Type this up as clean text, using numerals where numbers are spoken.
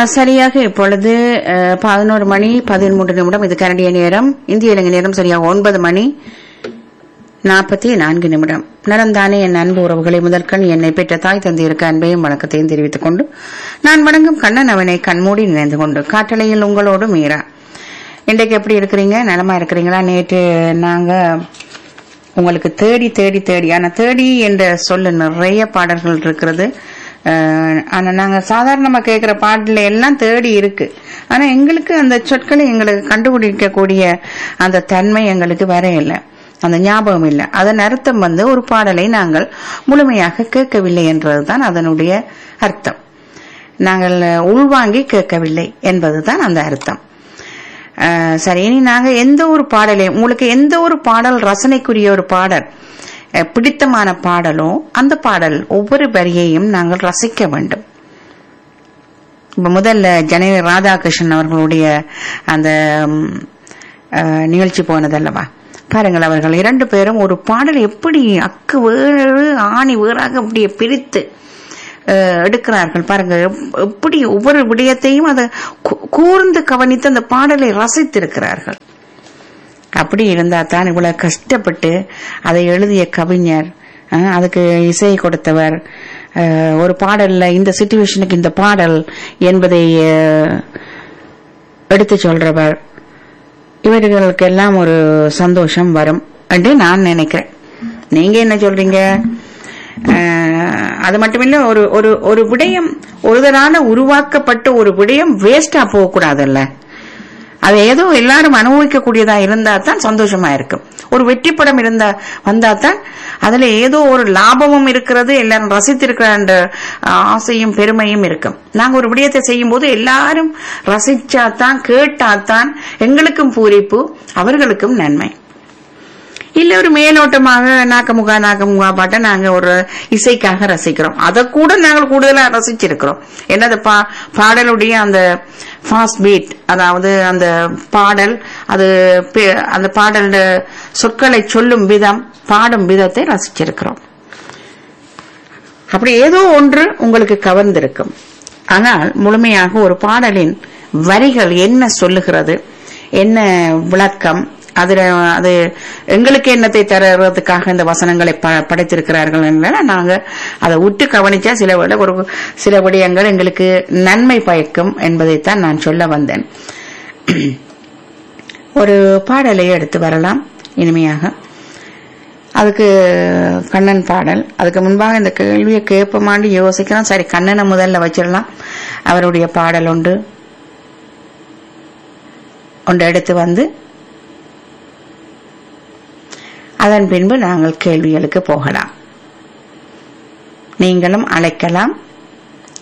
சரியாக இப்பொழுது 11 மணி 13 நிமிடம். இது கனடிய நேரம். இந்திய இலங்கை நேரம் சரியாக 9 மணி 44 நிமிடம். நலம்தானே என் அன்பு உறவுகளை, முதற்கண் என்னை பெற்ற தாய் தந்தையருக்கு அன்பையும் வணக்கத்தையும் தெரிவித்துக் கொண்டு நான் வணங்கும் கண்ணன் அவனை கண்மூடி நினைந்து கொண்டு காட்டளையில் உங்களோடு மீரா. இன்றைக்கு எப்படி இருக்கிறீங்க? நலமா இருக்கிறீங்களா? நேற்று நாங்க உங்களுக்கு தேடி தேடி தேடி, ஆனா தேடி என்ற சொல்ல நிறைய பாடல்கள் இருக்கிறது. ஆனா நாங்க சாதாரணமா கேட்கிற பாடல எல்லாம் தேடி இருக்கு. ஆனா எங்களுக்கு அந்த சொற்களை எங்களுக்கு கண்டுபிடிக்கக்கூடிய அந்த தன்மை எங்களுக்கு வர இல்லை, அந்த ஞாபகம் இல்லை. அதன் அர்த்தம் ஒரு பாடலை நாங்கள் முழுமையாக கேட்கவில்லை என்பதுதான் அதனுடைய அர்த்தம். நாங்கள் உள்வாங்கி கேட்கவில்லை என்பதுதான் அந்த அர்த்தம். சரி, இனி நாங்க எந்த ஒரு பாடலையும், உங்களுக்கு எந்த ஒரு பாடல் ரசனைக்குரிய ஒரு பாடல், பிடித்தமான பாடலோ, அந்த பாடல் ஒவ்வொரு வரியையும் நாங்கள் ரசிக்க வேண்டும். இப்ப முதல்ல ஜனனி ராதாகிருஷ்ணன் அவர்களுடைய அந்த நிகழ்ச்சி போனதல்லவா, பாருங்கள், அவர்கள் 2 பேரும் ஒரு பாடல் எப்படி அக்கு வேறு ஆணி வேறாக அப்படியே பிரித்து எடுக்கிறார்கள். பாருங்க, எப்படி ஒவ்வொரு விடயத்தையும் அதை கூர்ந்து கவனித்து அந்த பாடலை ரசித்திருக்கிறார்கள். அப்படி இருந்தா தான் இவ்வளவு கஷ்டப்பட்டு அதை எழுதிய கவிஞர், அதுக்கு இசை கொடுத்தவர், ஒரு பாடல்ல இந்த சிச்சுவேஷனுக்கு இந்த பாடல் என்பதை எடுத்து சொல்றவர், இவர்களுக்கு எல்லாம் ஒரு சந்தோஷம் வரும் என்று நான் நினைக்கிறேன். நீங்க என்ன சொல்றீங்க? அது மட்டுமில்ல, ஒரு விடயம் ஒருதரான உருவாக்கப்பட்ட ஒரு விடயம் வேஸ்டா போக கூடாதுல்ல. அது ஏதோ எல்லாரும் அனுபவிக்க கூடியதா இருந்தா தான் சந்தோஷமா இருக்கும். ஒரு வெற்றி படம் வந்தா தான் அதுல ஏதோ ஒரு லாபமும் இருக்கிறது, எல்லாரும் ரசித்திருக்கிற ஆசையும் பெருமையும் இருக்கும். நாங்க ஒரு விடயத்தை செய்யும் போது எல்லாரும் ரசிச்சாதான், கேட்டாதான் எங்களுக்கும் பூரிப்பு, அவர்களுக்கும் நன்மை. இல்ல ஒரு மேலோட்டமாக நாக்கமுகா பாட்டை நாங்க ஒரு இசைக்காக ரசிக்கிறோம். அதை கூட நாங்கள் கூடுதலா ரசிச்சிருக்கிறோம். என்னது பாடலுடைய அந்த ஃபாஸ்ட் பீட், அதாவது அந்த பாடல், அது அந்த பாடல் சொற்களை சொல்லும் விதம், பாடும் விதத்தை ரசிச்சிருக்கிறோம். அப்படி ஏதோ ஒன்று உங்களுக்கு கவர்ந்திருக்கும். ஆனால் முழுமையாக ஒரு பாடலின் வரிகள் என்ன சொல்லுகிறது, என்ன விளக்கம், அது எங்களுக்கு என்னத்தை தருவதற்காக இந்த வசனங்களை படைத்திருக்கிறார்கள் என்ற நாங்க அதை விட்டு கவனிச்சா சில விடயங்கள் எங்களுக்கு நன்மை பயக்கும் என்பதைத்தான் நான் சொல்ல வந்தேன். ஒரு பாடலை எடுத்து வரலாம் இனிமையாக. அதுக்கு கண்ணன் பாடல். அதுக்கு முன்பாக இந்த கேள்வியை கேட்பமாண்டி யோசிக்கலாம். சரி, கண்ணனை முதல்ல வச்சிடலாம். அவருடைய பாடல் ஒன்று எடுத்து வந்து அதன் பின்பு நாங்கள் கேள்விகளுக்கு போகலாம். நீங்களும் அழைக்கலாம்.